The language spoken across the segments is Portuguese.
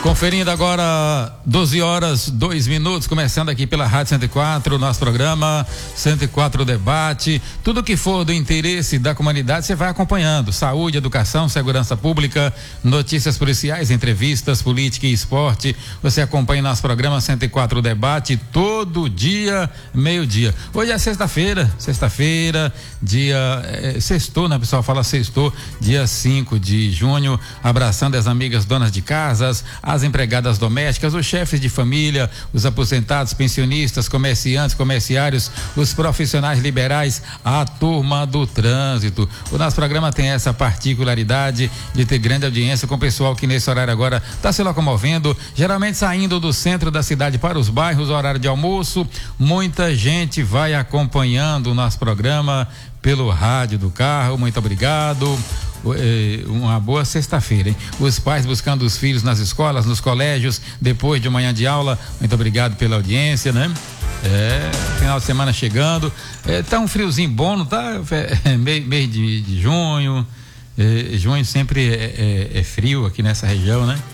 Conferindo agora 12 horas 2 minutos, começando aqui pela Rádio 104, nosso programa 104 Debate. Tudo que for do interesse da comunidade você vai acompanhando: saúde, educação, segurança pública, notícias policiais, entrevistas, política e esporte. Você acompanha nosso programa 104 Debate todo dia, meio-dia. Hoje é sexta-feira, sextou, né? O pessoal fala sextou, dia 5 de junho, abraçando as amigas donas de casas, as empregadas domésticas, os chefes de família, os aposentados, pensionistas, comerciantes, comerciários, os profissionais liberais, a turma do trânsito. O nosso programa tem essa particularidade de ter grande audiência com o pessoal que nesse horário agora está se locomovendo, geralmente saindo do centro da cidade para os bairros, horário de almoço. Muita gente vai acompanhando o nosso programa pelo rádio do carro. Muito obrigado. Uma boa sexta-feira, hein? Os pais buscando os filhos nas escolas, nos colégios, depois de manhã de aula. Muito obrigado pela audiência, né? Final de semana chegando. Tá um friozinho bom, não tá? Mês de junho. Junho sempre é frio aqui nessa região, né?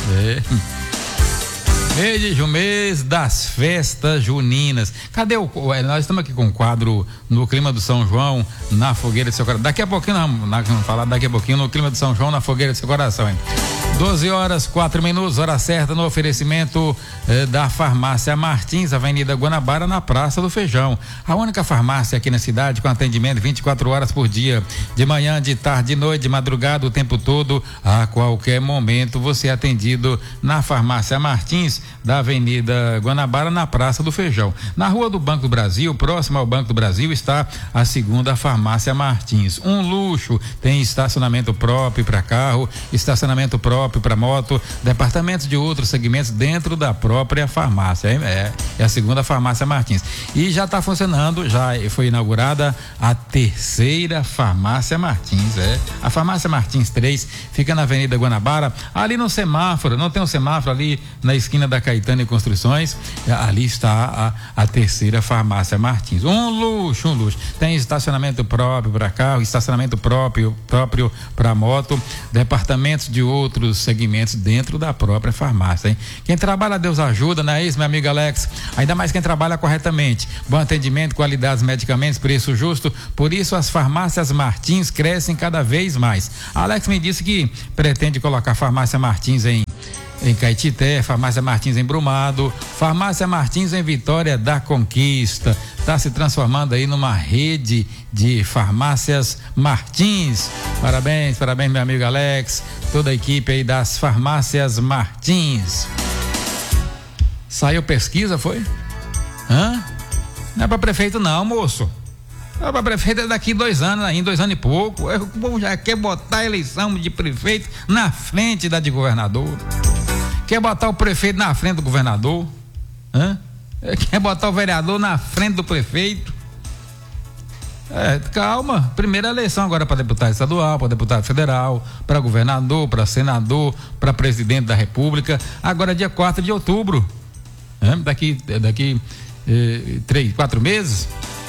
Mês de junho, mês das festas juninas. Cadê nós estamos aqui com o quadro no clima do São João, na fogueira do seu coração. Daqui a pouquinho, vamos falar daqui a pouquinho no clima do São João, na fogueira do seu coração, hein? 12 horas 4 minutos, hora certa, no oferecimento da Farmácia Martins, Avenida Guanabara, na Praça do Feijão. A única farmácia aqui na cidade com atendimento 24 horas por dia, de manhã, de tarde, de noite, de madrugada, o tempo todo, a qualquer momento você é atendido na Farmácia Martins, da Avenida Guanabara, na Praça do Feijão. Na Rua do Banco do Brasil, próximo ao Banco do Brasil, está a segunda Farmácia Martins. Um luxo, tem estacionamento próprio para carro, estacionamento próprio para moto, departamentos de outros segmentos dentro da própria farmácia. É a segunda Farmácia Martins. E já está funcionando, já foi inaugurada a terceira Farmácia Martins. A Farmácia Martins 3 fica na Avenida Guanabara, ali no semáforo. Não tem um semáforo ali na esquina da Caetano e Construções. Ali está a terceira Farmácia Martins. Um luxo. Tem estacionamento próprio para carro, estacionamento próprio para moto, departamentos de outros segmentos dentro da própria farmácia, hein? Quem trabalha, Deus ajuda, não é isso, meu amigo Alex? Ainda mais quem trabalha corretamente. Bom atendimento, qualidades, medicamentos, preço justo. Por isso as farmácias Martins crescem cada vez mais. Alex me disse que pretende colocar a Farmácia Martins em Caetité, Farmácia Martins em Brumado, Farmácia Martins em Vitória da Conquista. Está se transformando aí numa rede de farmácias Martins. Parabéns, meu amigo Alex, toda a equipe aí das farmácias Martins. Saiu pesquisa, foi? Não é para prefeito não, moço. Não é para prefeito, é daqui 2 anos, ainda 2 anos e pouco. O povo já quer botar a eleição de prefeito na frente da de governador. Quer botar o prefeito na frente do governador? Quer botar o vereador na frente do prefeito? Calma, primeira eleição agora para deputado estadual, para deputado federal, para governador, para senador, para presidente da república. Agora dia 4 de outubro. Daqui 3, 4 meses.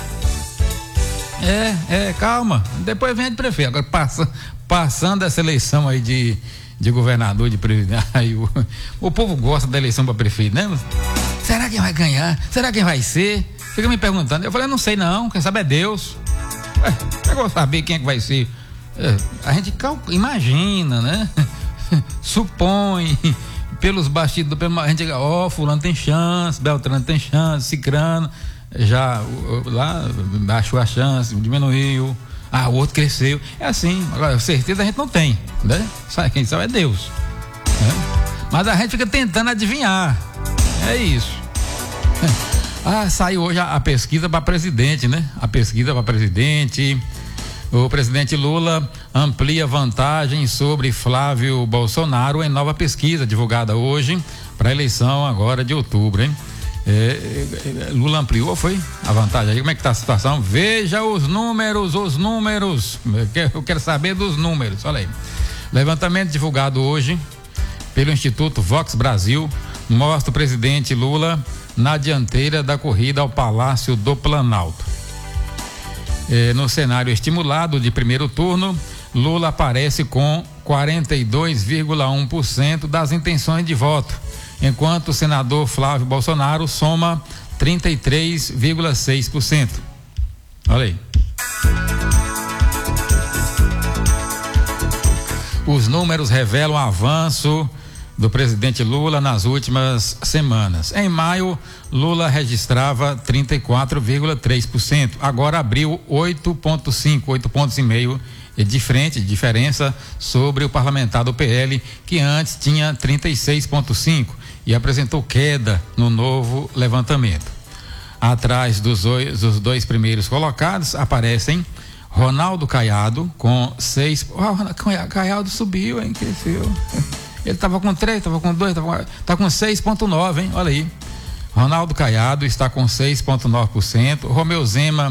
Calma, depois vem de prefeito. Agora passando essa eleição aí de governador, de presidente, aí o povo gosta da eleição para prefeito, né? Será quem vai ganhar? Será quem vai ser? Fica me perguntando. Eu falei, não sei não, quem sabe é Deus. Eu vou saber quem é que vai ser. A gente imagina, né? Supõe pelos bastidores, a gente fulano tem chance, Beltrano tem chance, Cicrano já lá baixou a chance, diminuiu, o outro cresceu. É assim. Agora, certeza a gente não tem, né? Quem sabe é Deus, né? Mas a gente fica tentando adivinhar. É isso. Saiu hoje a pesquisa para presidente, né? A pesquisa para presidente. O presidente Lula amplia vantagem sobre Flávio Bolsonaro em nova pesquisa divulgada hoje para a eleição agora de outubro, hein? Lula ampliou, foi a vantagem aí. Como é que tá a situação? Veja os números. Eu quero saber dos números. Olha aí. Levantamento divulgado hoje pelo Instituto Vox Brasil mostra o presidente Lula na dianteira da corrida ao Palácio do Planalto. No cenário estimulado de primeiro turno, Lula aparece com 42,1% das intenções de voto, enquanto o senador Flávio Bolsonaro soma 33,6%. Olha aí. Os números revelam o avanço do presidente Lula nas últimas semanas. Em maio, Lula registrava 34,3%. Agora abriu 8 pontos e meio de diferença sobre o parlamentar do PL, que antes tinha 36,5% e apresentou queda no novo levantamento. Atrás dos dois primeiros colocados aparecem Ronaldo Caiado com 6. Caiado subiu, hein? Cresceu. Ele estava com 3, estava com 2, está com 6,9, hein? Olha aí. Ronaldo Caiado está com 6,9%. Romeu Zema,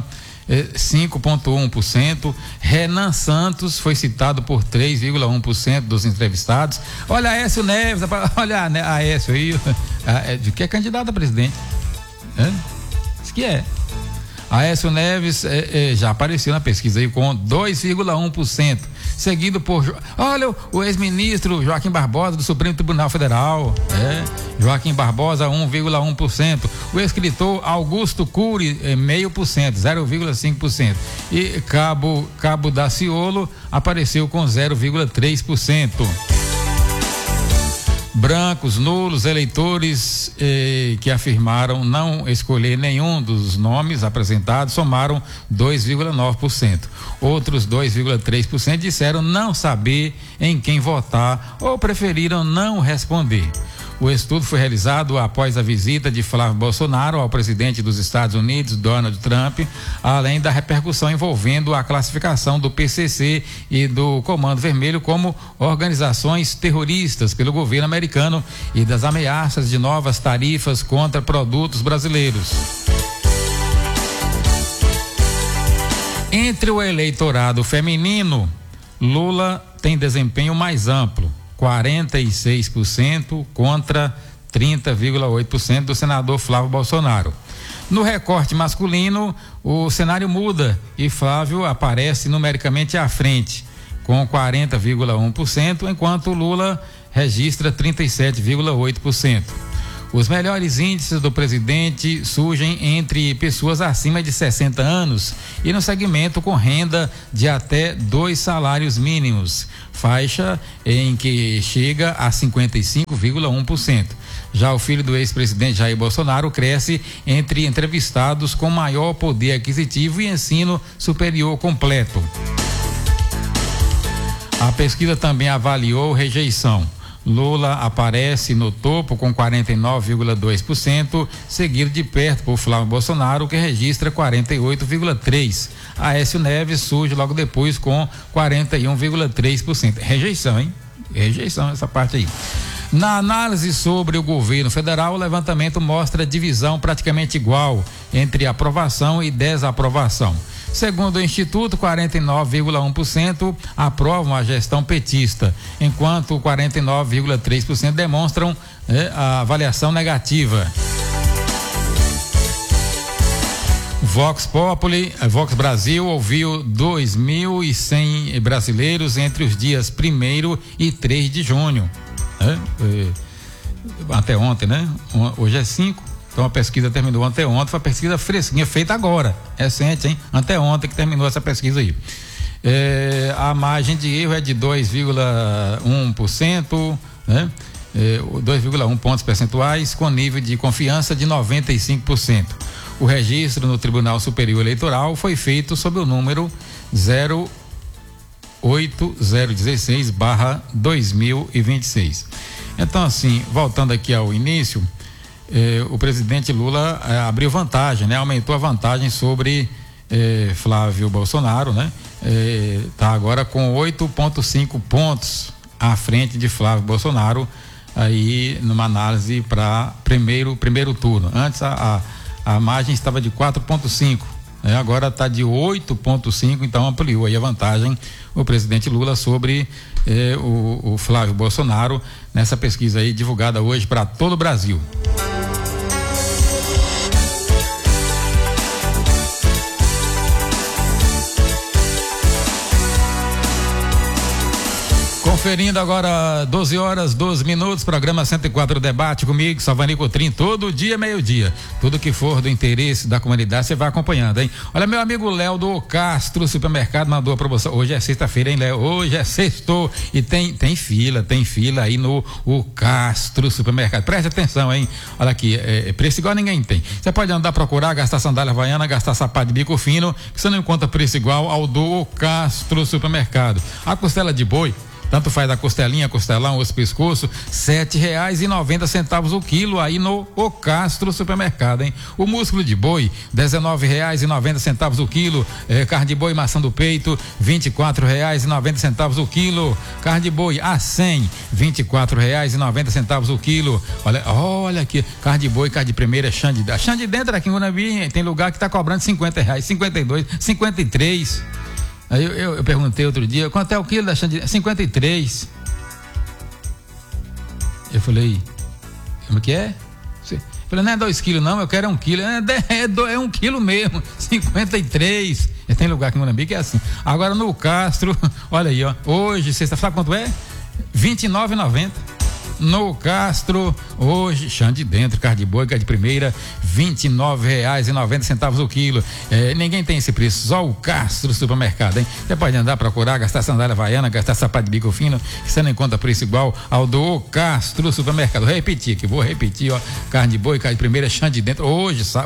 5,1%. Renan Santos foi citado por 3,1% dos entrevistados. Olha Aécio Neves, olha a Aécio aí, de que é candidato a presidente. Isso que é. Aécio Neves já apareceu na pesquisa aí com 2,1%, seguido por, olha, o ex-ministro Joaquim Barbosa do Supremo Tribunal Federal, Joaquim Barbosa 1,1%, o escritor Augusto Cury 0,5%, e Cabo Daciolo apareceu com 0,3%. Brancos, nulos, eleitores que afirmaram não escolher nenhum dos nomes apresentados somaram 2,9%. Outros 2,3% disseram não saber em quem votar ou preferiram não responder. O estudo foi realizado após a visita de Flávio Bolsonaro ao presidente dos Estados Unidos, Donald Trump, além da repercussão envolvendo a classificação do PCC e do Comando Vermelho como organizações terroristas pelo governo americano e das ameaças de novas tarifas contra produtos brasileiros. Entre o eleitorado feminino, Lula tem desempenho mais amplo, 46% contra 30,8% do senador Flávio Bolsonaro. No recorte masculino, o cenário muda e Flávio aparece numericamente à frente, com 40,1%, enquanto Lula registra 37,8%. Os melhores índices do presidente surgem entre pessoas acima de 60 anos e no segmento com renda de até 2 salários mínimos, faixa em que chega a 55,1%. Já o filho do ex-presidente Jair Bolsonaro cresce entre entrevistados com maior poder aquisitivo e ensino superior completo. A pesquisa também avaliou rejeição. Lula aparece no topo com 49,2%, seguido de perto por Flávio Bolsonaro, que registra 48,3%. Aécio Neves surge logo depois com 41,3%. Rejeição, hein? Rejeição essa parte aí. Na análise sobre o governo federal, o levantamento mostra divisão praticamente igual entre aprovação e desaprovação. Segundo o Instituto, 49,1% aprovam a gestão petista, enquanto 49,3% demonstram a avaliação negativa. Vox Populi, Vox Brasil ouviu 2.100 brasileiros entre os dias 1º e 3 de junho. Até ontem, né? Hoje é 5. Então a pesquisa terminou anteontem, foi uma pesquisa fresquinha, feita agora, recente, hein? Anteontem que terminou essa pesquisa aí. A margem de erro é de 2,1%, né? 2,1 pontos percentuais, com nível de confiança de 95%. O registro no Tribunal Superior Eleitoral foi feito sob o número 08016/2026. Então, assim, voltando aqui ao início, o presidente Lula abriu vantagem, né? Aumentou a vantagem sobre Flávio Bolsonaro, né? Tá agora com 8,5 pontos à frente de Flávio Bolsonaro, aí numa análise para primeiro turno. Antes a margem estava de 4,5, né? Agora está de 8,5, então ampliou aí a vantagem o presidente Lula sobre o Flávio Bolsonaro nessa pesquisa aí divulgada hoje para todo o Brasil. Conferindo agora 12 horas, 12 minutos, programa 104 Debate comigo, Salvani Cotrim, todo dia, meio-dia. Tudo que for do interesse da comunidade, você vai acompanhando, hein? Olha, meu amigo Léo do Castro Supermercado mandou a promoção. Hoje é sexta-feira, hein, Léo? Hoje é sexto e tem fila aí no Castro Supermercado. Preste atenção, hein? Olha aqui, preço igual ninguém tem. Você pode andar, procurar, gastar sandália havaiana, gastar sapato de bico fino, que você não encontra preço igual ao do Castro Supermercado. A costela de boi, tanto faz a costelinha, costelão, osso, pescoço, R$7,90 o quilo aí no O Castro Supermercado, hein? O músculo de boi, R$19,90 o quilo. Carne de boi, maçã do peito, R$24,90 o quilo. Carne de boi A100, R$24,90 o quilo. Olha aqui, carne de boi, carne de primeira, chã de dentro aqui em Guanambi, tem lugar que tá cobrando R$50, R$52, R$53. Aí eu perguntei outro dia, quanto é o quilo da Xande? 53. Eu falei, como que é? Eu falei, não é 2 quilos não, eu quero 1 quilo. É 1 quilo mesmo, 53. Tem lugar aqui em Morumbi que é assim. Agora no Castro, olha aí, ó, hoje, sexta, sabe quanto é? R$29,90. No Castro, hoje, chã de dentro, carne de boi, carne de primeira, R$29,90 o quilo. Ninguém tem esse preço, só o Castro Supermercado, hein? Você pode andar, procurar, gastar sandália havaiana, gastar sapato de bico fino, que você não encontra preço igual ao do Castro Supermercado. Vou repetir, ó, carne de boi, carne de primeira, chã de dentro, hoje,